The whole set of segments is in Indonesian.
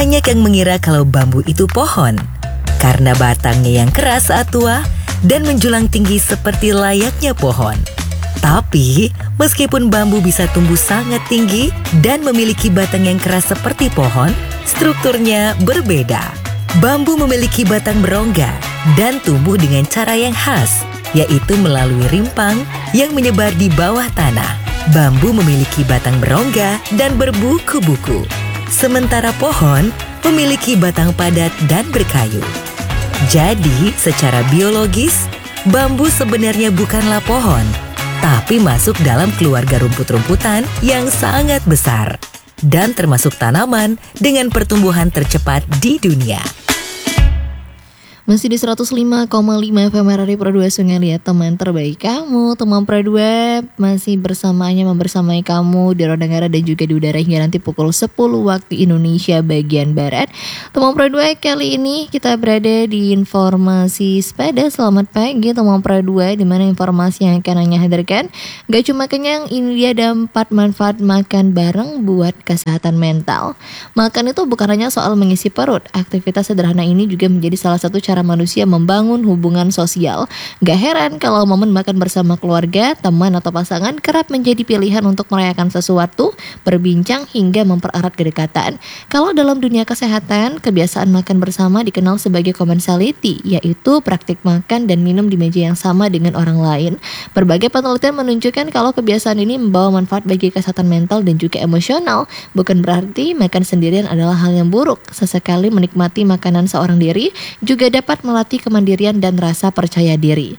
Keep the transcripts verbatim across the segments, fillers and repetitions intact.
Banyak yang mengira kalau bambu itu pohon, karena batangnya yang keras saat tua dan menjulang tinggi seperti layaknya pohon. Tapi, meskipun bambu bisa tumbuh sangat tinggi dan memiliki batang yang keras seperti pohon, strukturnya berbeda. Bambu memiliki batang berongga dan tumbuh dengan cara yang khas, yaitu melalui rimpang yang menyebar di bawah tanah. Bambu memiliki batang berongga dan berbuku-buku, sementara pohon memiliki batang padat dan berkayu. Jadi, secara biologis, bambu sebenarnya bukanlah pohon, tapi masuk dalam keluarga rumput-rumputan yang sangat besar dan termasuk tanaman dengan pertumbuhan tercepat di dunia. Masih di seratus lima koma lima F M R R I Pro dua Sungai Liat, teman terbaik kamu. Teman Pro dua masih bersamanya membersamai kamu di Ruang Dengar dan juga di udara hingga nanti pukul sepuluh waktu Indonesia bagian Barat. Teman Pro dua, kali ini kita berada di informasi sepeda. Selamat pagi teman Pro dua, di mana informasi yang akan Anda hadirkan gak cuma kenyang, ini dia ada empat manfaat makan bareng buat kesehatan mental. Makan itu bukan hanya soal mengisi perut. Aktivitas sederhana ini juga menjadi salah satu cara manusia membangun hubungan sosial. Gak heran kalau momen makan bersama keluarga, teman atau pasangan kerap menjadi pilihan untuk merayakan sesuatu, berbincang hingga mempererat kedekatan. Kalau dalam dunia kesehatan, kebiasaan makan bersama dikenal sebagai commensality, yaitu praktik makan dan minum di meja yang sama dengan orang lain. Berbagai penelitian menunjukkan kalau kebiasaan ini membawa manfaat bagi kesehatan mental dan juga emosional. Bukan berarti makan sendirian adalah hal yang buruk. Sesekali menikmati makanan seorang diri juga dapat dapat melatih kemandirian dan rasa percaya diri.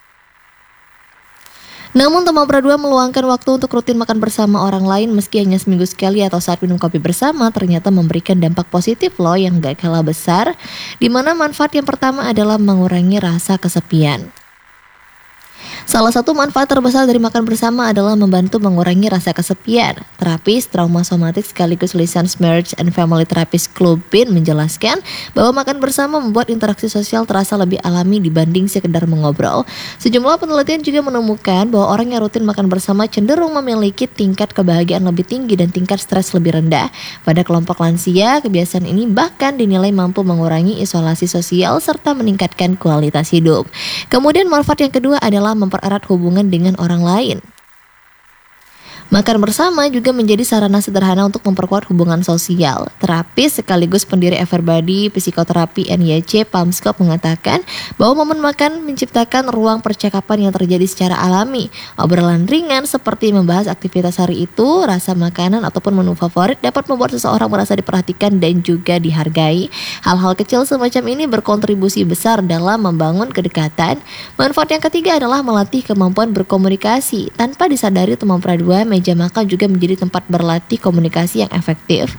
Namun teman Pro dua meluangkan waktu untuk rutin makan bersama orang lain meski hanya seminggu sekali atau saat minum kopi bersama ternyata memberikan dampak positif loh yang gak kalah besar, di mana manfaat yang pertama adalah mengurangi rasa kesepian. Salah satu manfaat terbesar dari makan bersama adalah membantu mengurangi rasa kesepian. Terapis trauma somatik sekaligus License Marriage and Family Therapist Club P I N menjelaskan bahwa makan bersama membuat interaksi sosial terasa lebih alami dibanding sekedar mengobrol. Sejumlah penelitian juga menemukan bahwa orang yang rutin makan bersama cenderung memiliki tingkat kebahagiaan lebih tinggi dan tingkat stres lebih rendah. Pada kelompok lansia, kebiasaan ini bahkan dinilai mampu mengurangi isolasi sosial serta meningkatkan kualitas hidup. Kemudian manfaat yang kedua adalah mempererat hubungan dengan orang lain. Makan bersama juga menjadi sarana sederhana untuk memperkuat hubungan sosial. Terapis sekaligus pendiri Everbody Psikoterapi N Y C Pamskop mengatakan bahwa momen makan menciptakan ruang percakapan yang terjadi secara alami. Obrolan ringan seperti membahas aktivitas hari itu, rasa makanan ataupun menu favorit dapat membuat seseorang merasa diperhatikan dan juga dihargai. Hal-hal kecil semacam ini berkontribusi besar dalam membangun kedekatan. Manfaat yang ketiga adalah melatih kemampuan berkomunikasi. Tanpa disadari teman Pro dua, meja makan juga menjadi tempat berlatih komunikasi yang efektif.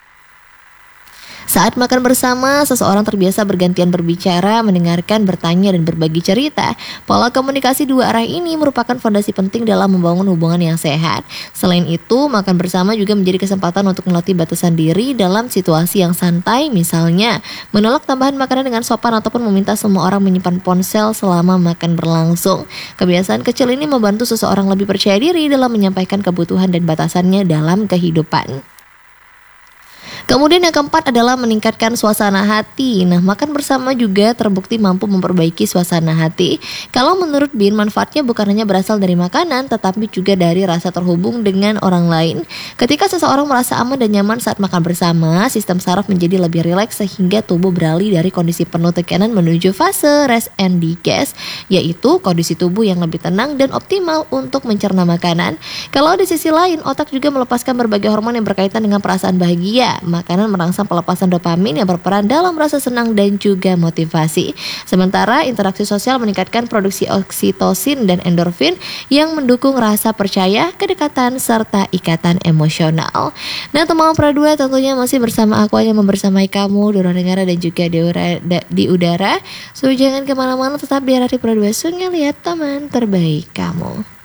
Saat makan bersama, seseorang terbiasa bergantian berbicara, mendengarkan, bertanya, dan berbagi cerita. Pola komunikasi dua arah ini merupakan fondasi penting dalam membangun hubungan yang sehat. Selain itu, makan bersama juga menjadi kesempatan untuk melatih batasan diri dalam situasi yang santai, misalnya menolak tambahan makanan dengan sopan ataupun meminta semua orang menyimpan ponsel selama makan berlangsung. Kebiasaan kecil ini membantu seseorang lebih percaya diri dalam menyampaikan kebutuhan dan batasannya dalam kehidupan. Kemudian yang keempat adalah meningkatkan suasana hati. Nah, makan bersama juga terbukti mampu memperbaiki suasana hati. Kalau menurut B I N, manfaatnya bukan hanya berasal dari makanan, tetapi juga dari rasa terhubung dengan orang lain. Ketika seseorang merasa aman dan nyaman saat makan bersama, sistem saraf menjadi lebih rileks sehingga tubuh beralih dari kondisi penuh tekanan menuju fase rest and digest, yaitu kondisi tubuh yang lebih tenang dan optimal untuk mencerna makanan. Kalau di sisi lain, otak juga melepaskan berbagai hormon yang berkaitan dengan perasaan bahagia. Makanan merangsang pelepasan dopamin yang berperan dalam rasa senang dan juga motivasi. Sementara interaksi sosial meningkatkan produksi oksitosin dan endorfin yang mendukung rasa percaya, kedekatan, serta ikatan emosional. Nah, teman Pro dua tentunya masih bersama aku yang membersamai kamu di ruang dengar dan juga di, ura, di udara. So jangan kemana-mana, tetap di R R I Pro dua Sungai Liat, teman terbaik kamu.